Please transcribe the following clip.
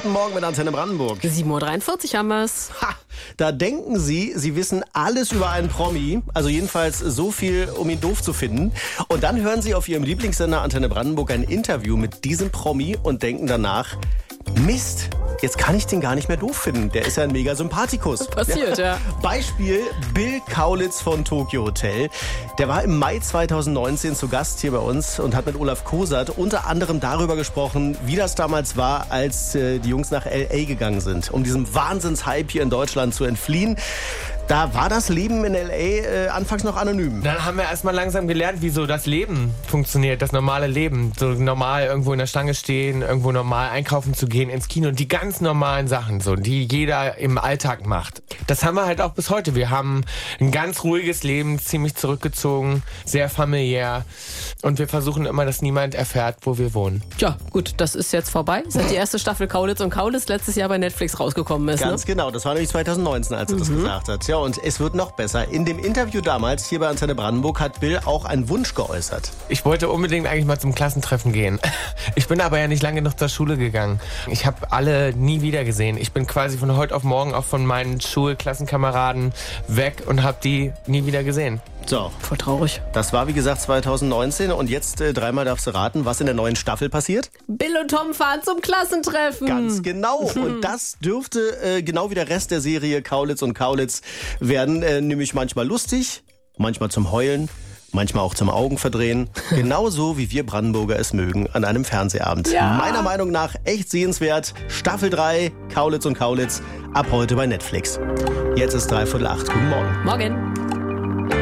Guten Morgen mit Antenne Brandenburg. 7:43 Uhr haben wir's. Ha, da denken Sie wissen alles über einen Promi. Also jedenfalls so viel, um ihn doof zu finden. Und dann hören Sie auf Ihrem Lieblingssender Antenne Brandenburg ein Interview mit diesem Promi und denken danach, Mist, jetzt kann ich den gar nicht mehr doof finden. Der ist ja ein mega Sympathikus. Passiert, ja. Beispiel Bill Kaulitz von Tokyo Hotel. Der war im Mai 2019 zu Gast hier bei uns und hat mit Olaf Kosert unter anderem darüber gesprochen, wie das damals war, als die Jungs nach L.A. gegangen sind, um diesem Wahnsinnshype hier in Deutschland zu entfliehen. Da war das Leben in L.A. Anfangs noch anonym. Dann haben wir erstmal langsam gelernt, wie so das Leben funktioniert, das normale Leben. So normal irgendwo in der Schlange stehen, irgendwo normal einkaufen zu gehen, ins Kino. Die ganz normalen Sachen, so, die jeder im Alltag macht. Das haben wir halt auch bis heute. Wir haben ein ganz ruhiges Leben, ziemlich zurückgezogen, sehr familiär. Und wir versuchen immer, dass niemand erfährt, wo wir wohnen. Ja, gut, das ist jetzt vorbei. Seit die erste Staffel Kaulitz und Kaulitz letztes Jahr bei Netflix rausgekommen ist. Ganz genau, das war nämlich 2019, als er das gesagt hat. Ja, und es wird noch besser. In dem Interview damals hier bei Antenne Brandenburg hat Bill auch einen Wunsch geäußert. Ich wollte unbedingt eigentlich mal zum Klassentreffen gehen. Ich bin aber ja nicht lange genug zur Schule gegangen. Ich habe alle nie wieder gesehen. Ich bin quasi von heute auf morgen auch von meinen Schulklassenkameraden weg und habe die nie wieder gesehen. So. Voll traurig. Das war wie gesagt 2019 und jetzt dreimal darfst du raten, was in der neuen Staffel passiert? Bill und Tom fahren zum Klassentreffen. Ganz genau. Und das dürfte genau wie der Rest der Serie Kaulitz und Kaulitz werden, nämlich manchmal lustig, manchmal zum Heulen, manchmal auch zum Augenverdrehen. Genauso wie wir Brandenburger es mögen an einem Fernsehabend. Ja. Meiner Meinung nach echt sehenswert. Staffel 3, Kaulitz und Kaulitz, ab heute bei Netflix. Jetzt ist 7:45. Guten Morgen. Morgen.